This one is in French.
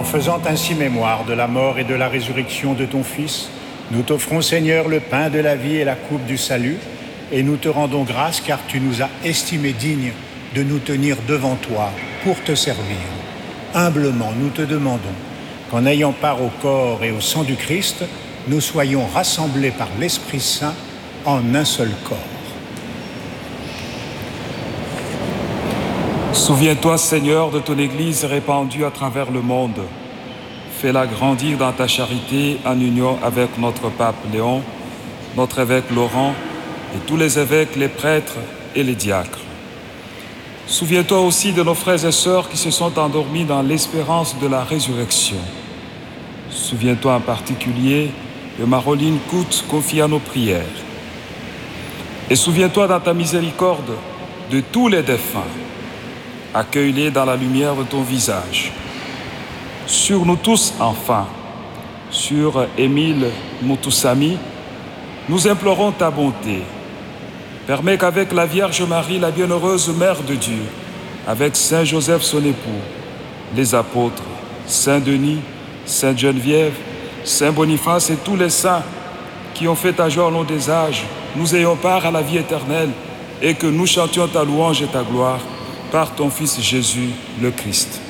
En faisant ainsi mémoire de la mort et de la résurrection de ton Fils, nous t'offrons, Seigneur, le pain de la vie et la coupe du salut, et nous te rendons grâce car tu nous as estimés dignes de nous tenir devant toi pour te servir. Humblement, nous te demandons qu'en ayant part au corps et au sang du Christ, nous soyons rassemblés par l'Esprit Saint en un seul corps. Souviens-toi, Seigneur, de ton Église répandue à travers le monde. Fais-la grandir dans ta charité en union avec notre pape Léon, notre évêque Laurent et tous les évêques, les prêtres et les diacres. Souviens-toi aussi de nos frères et sœurs qui se sont endormis dans l'espérance de la résurrection. Souviens-toi en particulier de Maroline Coute confiée à nos prières. Et souviens-toi dans ta miséricorde de tous les défunts. Accueille-les dans la lumière de ton visage. Sur nous tous, enfin, sur Émile Moutoussamy, nous implorons ta bonté. Permets qu'avec la Vierge Marie, la bienheureuse Mère de Dieu, avec Saint Joseph son époux, les apôtres, Saint Denis, Sainte Geneviève, Saint Boniface et tous les saints qui ont fait ta joie au long des âges, nous ayons part à la vie éternelle et que nous chantions ta louange et ta gloire par ton Fils Jésus le Christ.